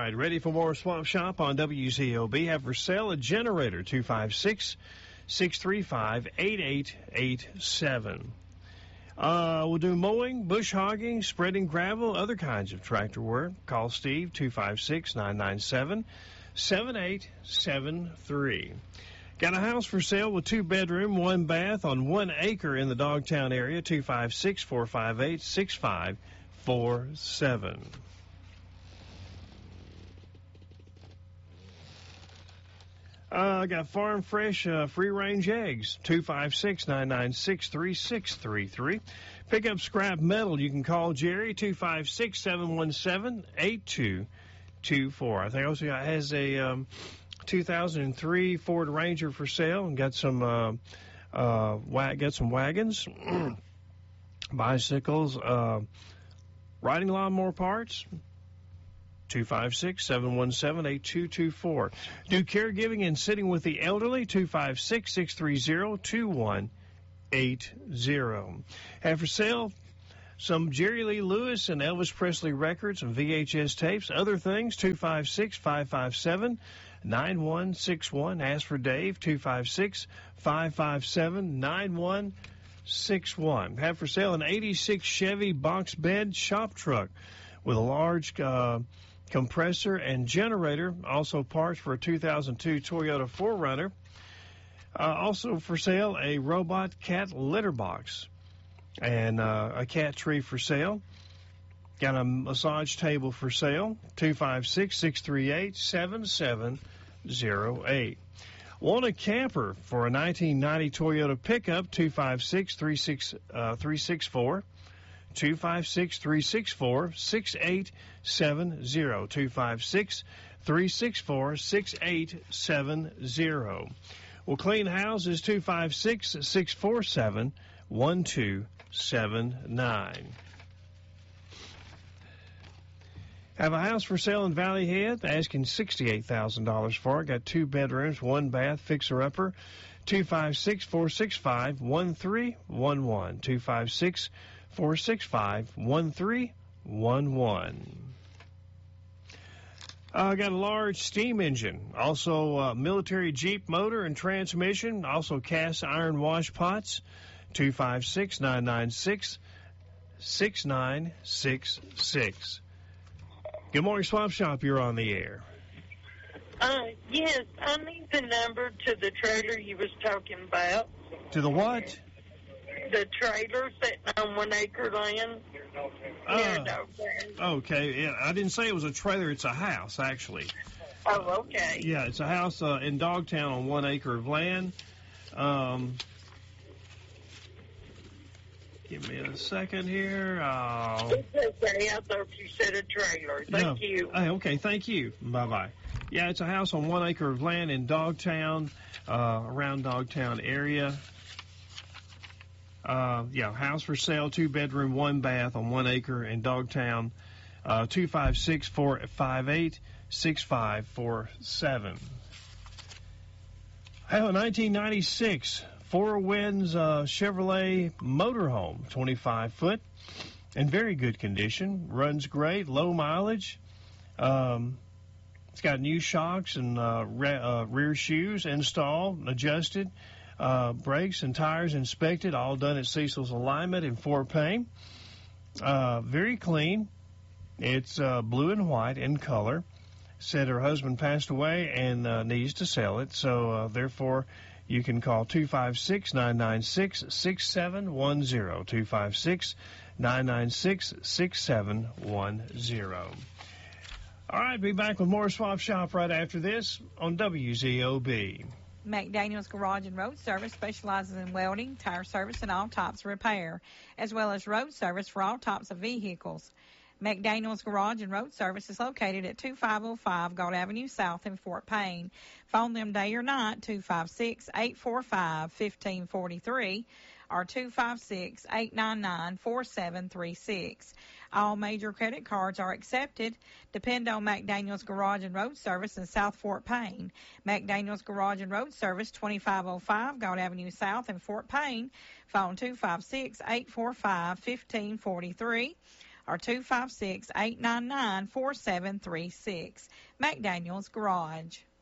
right, ready for more Swap Shop on WZOB. Have for sale a generator, 256-635-8887. We'll do mowing, bush hogging, spreading gravel, other kinds of tractor work. Call Steve, 256-997-7873. Got a house for sale with 2-bedroom, 1 bath on 1 acre in the Dogtown area, 256-458-6547. I got Farm Fresh free-range eggs, 256-996-3633. Pick up scrap metal. You can call Jerry, 256-717-8224. I think also has a 2003 Ford Ranger for sale, and got some wagons, bicycles, riding lawnmower parts. 256-717-8224. Do caregiving and sitting with the elderly, 256-630-2180. Have for sale some Jerry Lee Lewis and Elvis Presley records and VHS tapes. Other things, 256-557-9161. Ask for Dave, 256-557-9161. Have for sale an 86 Chevy box bed shop truck with a large compressor and generator. Also parts for a 2002 Toyota 4Runner. Also for sale a robot cat litter box and a cat tree for sale. Got a massage table for sale, 256-638-7708. Want a camper for a 1990 Toyota pickup, 256-364. 256-364-6870. 256-364-6870. We'll clean houses, 256-647-1279. Have a house for sale in Valley Head, asking $68,000 for it. Got 2 bedrooms, 1 bath, fixer-upper. 256-465-1311. 256-465-1311. Got a large steam engine, also military Jeep motor and transmission, also cast iron wash pots, 256-996-6966. Good morning, Swap Shop. You're on the air. Yes, I need the number to the trailer you was talking about. To the what? The trailer sitting on 1 acre land near Dogtown. Okay, yeah, I didn't say it was a trailer. It's a house, actually. Oh, okay. Yeah, it's a house in Dogtown on 1 acre of land. Give me a second here. It's okay. I thought you said a trailer. Thank you. Okay, thank you. Bye-bye. Yeah, it's a house on 1 acre of land in Dogtown, around Dogtown area. House for sale, 2-bedroom, 1 bath on 1 acre in Dogtown, 256-458-6547. I have a 1996 Four Winds Chevrolet motorhome, 25-foot, in very good condition. Runs great, low mileage. It's got new shocks and rear shoes installed, adjusted. Brakes and tires inspected, all done at Cecil's Alignment in Fort Payne. Very clean. It's blue and white in color. Said her husband passed away and needs to sell it, so therefore you can call 256-996-6710. 256-996-6710. All right, be back with more Swap Shop right after this on WZOB. McDaniel's Garage and Road Service specializes in welding, tire service, and all types of repair, as well as road service for all types of vehicles. McDaniel's Garage and Road Service is located at 2505 Galt Avenue South in Fort Payne. Phone them day or night, 256-845-1543 or 256-899-4736. All major credit cards are accepted. Depend on McDaniel's Garage and Road Service in South Fort Payne. McDaniel's Garage and Road Service, 2505 Galt Avenue South in Fort Payne. Phone 256-845-1543 or 256-899-4736. McDaniels Garage.